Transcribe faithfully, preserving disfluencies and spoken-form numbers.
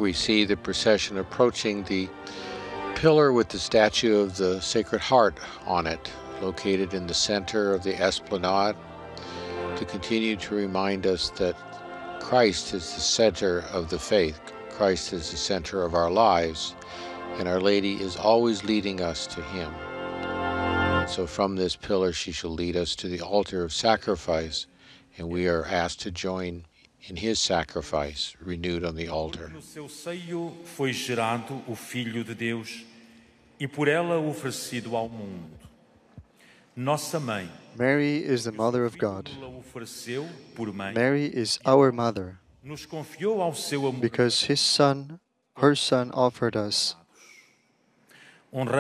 we see the procession approaching the pillar with the statue of the Sacred Heart on it, located in the center of the esplanade, to continue to remind us that Christ is the center of the faith. Christ is the center of our lives, and Our Lady is always leading us to Him. So from this pillar she shall lead us to the altar of sacrifice, and we are asked to join in His sacrifice, renewed on the altar. No seu seio foi gerado o Filho de Deus e por ela oferecido ao mundo. Nossa mãe, Mary is the Mother of God. ela ofereceu por mãe, Mary is our Mother, nos confiou ao seu amor. because His Son, her Son, offered us. Honramos